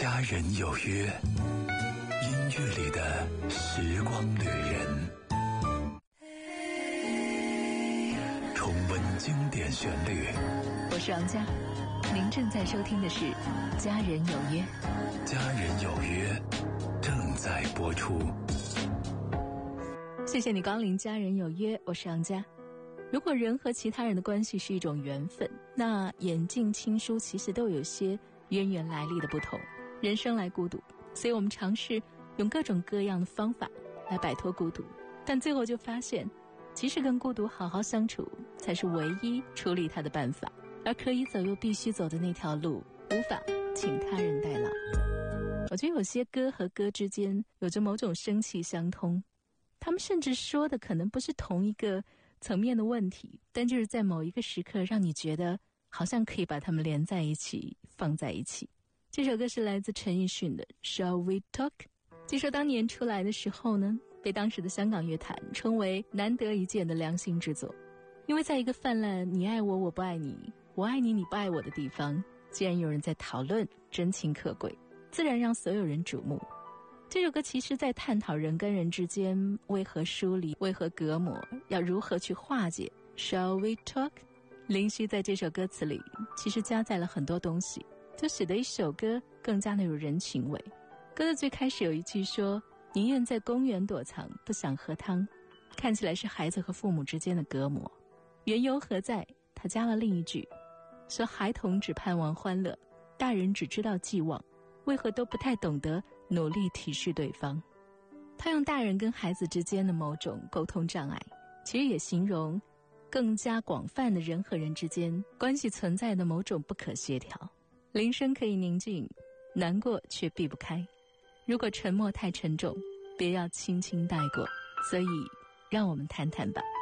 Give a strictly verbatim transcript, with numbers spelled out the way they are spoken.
家人有约，音乐里的时光旅人，重温经典旋律。 我是王佳，您正在收听的是《家人有约》。 家人有约正在播出。 谢谢你光临《家人有约》，我是王佳。如果人和其他人的关系是一种缘分，那远近亲疏其实都有些渊源来历的不同。人生来孤独，所以我们尝试用各种各样的方法来摆脱孤独，但最后就发现，其实跟孤独好好相处才是唯一处理它的办法，而可以走又必须走的那条路，无法请他人代劳。我觉得有些歌和歌之间有着某种生气相通，他们甚至说的可能不是同一个层面的问题，但就是在某一个时刻让你觉得好像可以把它们连在一起，放在一起。这首歌是来自陈奕迅的 Shall We Talk。 这首当年出来的时候呢，被当时的香港乐坛称为难得一见的良心之作，因为在一个泛滥你爱我我不爱你，我爱你你不爱我的地方，既然有人在讨论真情可贵，自然让所有人瞩目。这首歌其实在探讨人跟人之间为何疏离，为何隔膜，要如何去化解。 Shall we talk？ 林夕在这首歌词里其实加载了很多东西，就使得一首歌更加的有人情味。歌的最开始有一句说，宁愿在公园躲藏，不想喝汤，看起来是孩子和父母之间的隔膜。缘由何在？他加了另一句，说孩童只盼望欢乐，大人只知道寄望，为何都不太懂得努力体恤对方。他用大人跟孩子之间的某种沟通障碍，其实也形容更加广泛的人和人之间关系存在的某种不可协调。铃声可以宁静，难过却避不开。如果沉默太沉重，别要轻轻带过。所以让我们谈谈吧。